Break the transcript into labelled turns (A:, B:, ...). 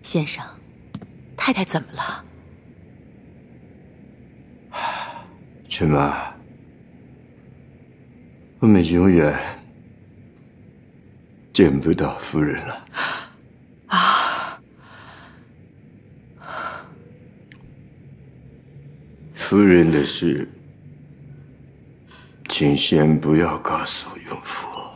A: 先生，太太怎么了？
B: 陈妈，我们永远见不到夫人了。
A: 啊！
B: 夫人的事，请先不要告诉永福。